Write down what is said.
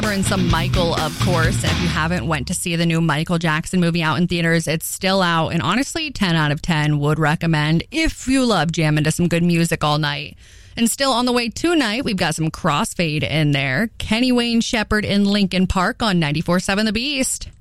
We're in some Michael, of course. If you haven't went to see the new Michael Jackson movie out in theaters, it's still out. And honestly, 10 out of 10 would recommend if you love jamming to some good music all night. And still on the way tonight, we've got some Crossfade in there. Kenny Wayne Shepherd in Lincoln Park on 94.7 The Beast.